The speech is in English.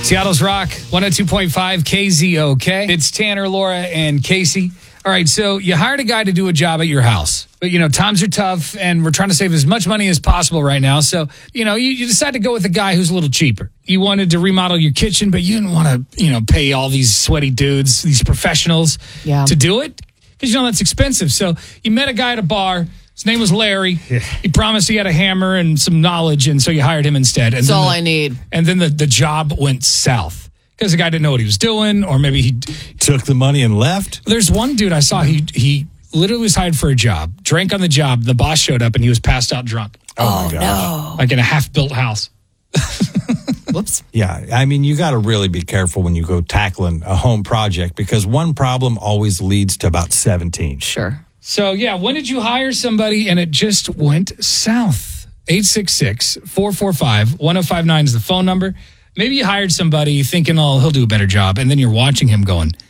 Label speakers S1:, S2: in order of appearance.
S1: Seattle's Rock, 102.5 KZOK. It's Tanner, Laura, and Casey. All right, so you hired a guy to do a job at your house. But, times are tough, and we're trying to save as much money as possible right now. So, you decide to go with a guy who's a little cheaper. You wanted to remodel your kitchen, but you didn't want to, pay all these sweaty dudes, these professionals to do it. Because, that's expensive. So you met a guy at a bar. His name was Larry. Yeah. He promised he had a hammer and some knowledge, and so you hired him instead. And
S2: that's all I need.
S1: And then the job went south because the guy didn't know what he was doing, or maybe he
S3: took the money and left.
S1: There's one dude I saw, he literally was hired for a job, drank on the job, the boss showed up, and he was passed out drunk.
S2: Oh, my gosh.
S1: No. Like in a half-built house.
S2: Whoops.
S3: Yeah, I mean, you got to really be careful when you go tackling a home project because one problem always leads to about 17.
S2: Sure.
S1: So, when did you hire somebody and it just went south? 866-445-1059 is the phone number. Maybe you hired somebody thinking, he'll do a better job. And then you're watching him going,